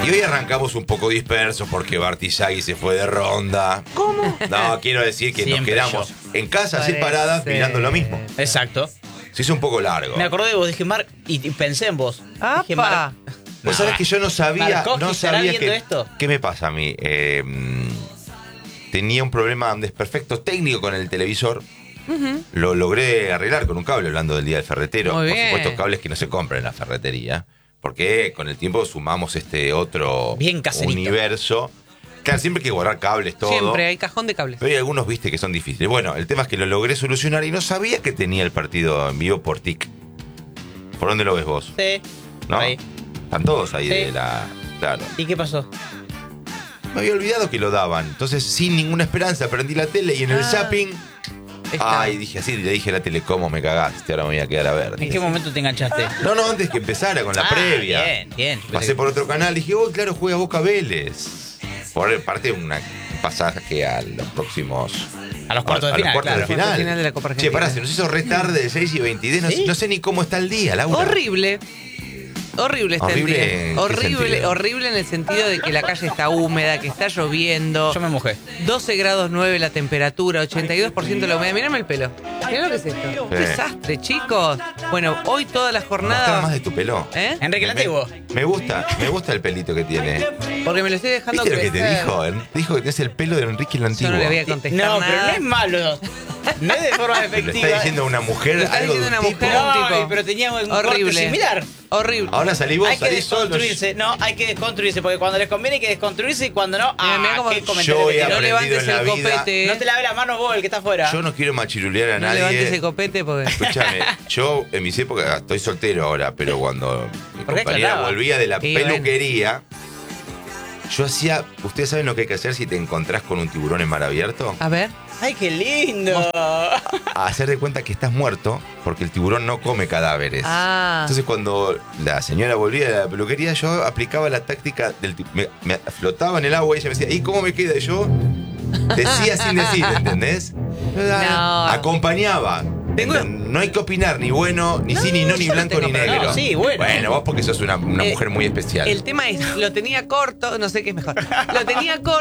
Y hoy arrancamos un poco dispersos porque Bartizagui se fue de ronda. ¿Cómo? No, quiero decir que Siempre nos quedamos en casa Parece. separadas mirando lo mismo. Exacto. Se hizo un poco largo. Me acordé de vos, dije, Mar, y pensé en vos. Dije, ¡Apa! Vos sabés que yo no sabía, Markovsky, no ¿estará sabía viendo que, esto? ¿Qué me pasa a mí? Tenía un problema, un desperfecto técnico con el televisor. Lo logré arreglar con un cable, hablando del Día del Ferretero. Muy Por bien. supuesto, cables que no se compran en la ferretería. Porque con el tiempo sumamos este otro Bien caserito. universo. Claro, siempre hay que guardar cables, todo. Siempre hay cajón de cables. Pero hay algunos, viste, que son difíciles. Bueno, el tema es que lo logré solucionar y no sabía que tenía el partido en vivo por TIC. ¿Por dónde lo ves vos? Sí. ¿No? Ahí. Están todos ahí Sí. de la... Claro. ¿Y qué pasó? Me había olvidado que lo daban. Entonces, sin ninguna esperanza, prendí la tele y en el zapping... Está. Ay, dije así, le dije a la tele, ¿cómo me cagaste? Ahora me voy a quedar a ver. ¿En qué momento te enganchaste? No, antes que empezara con la previa. Bien, bien. Pasé por otro canal y dije, oh, claro, juega Boca Vélez. Por parte de un pasaje a los próximos... A los cuartos de a final, los cuartos claro. de final. Cuartos de final de la Copa Che, Argentina. pará, se nos hizo re tarde de 6 y 22. No, ¿Sí? no sé ni cómo está el día, Laura. Horrible. Horrible está Horrible, el ¿en día. qué Horrible, sentido? horrible en el sentido de que la calle está húmeda, que está lloviendo. Yo me mojé. 12 grados 9 la temperatura, 82% de la humedad. Mírame el pelo. Mirá lo que es esto. Un Sí. desastre, chicos. Bueno, hoy toda la Mostrá jornada. más de tu pelo. ¿Eh? Enrique Lativo. Me gusta el pelito que tiene. Porque me lo estoy dejando ¿Viste lo que te crecer. dijo? Te dijo que tenés el pelo de Enrique el Yo Antiguo. no le voy a contestar No, nada. pero no es malo. No es de forma Le efectiva. está diciendo una mujer Le está algo de diciendo un una tipo. mujer a un Ay, tipo. pero tenía un Horrible. corte similar. Horrible. Ahora salí vos, Hay que salís solo. desconstruirse. No, hay que desconstruirse. Porque cuando les conviene hay que desconstruirse y cuando no. Mirá cómo- qué comentario Yo que he tiene. No aprendido levantes en la el vida. copete. No te lave la mano vos, el que está afuera. Yo no quiero machirulear a No levantes ese nadie. copete porque. Escúchame, yo en mis épocas, estoy soltero ahora, pero cuando mi ¿Por qué compañera aclaraba? volvía de la Y bueno. peluquería, yo hacía. ¿Ustedes saben lo que hay que hacer si te encontrás con un tiburón en mar abierto? A ver. Ay, qué lindo. A hacer de cuenta que estás muerto, porque el tiburón no come cadáveres. Ah. Entonces cuando la señora volvía de la peluquería, yo aplicaba la táctica del me flotaba en el agua y ella me decía, ¿y cómo me queda? Y yo decía sin decir, ¿entendés? No. Acompañaba. Tengo- No hay que opinar, ni bueno, ni sí, ni no, ni yo no blanco, tengo ni problema. negro. No, sí, bueno. Bueno, vos porque sos una mujer muy especial. El tema es, lo tenía corto, no sé qué es mejor. Lo tenía corto.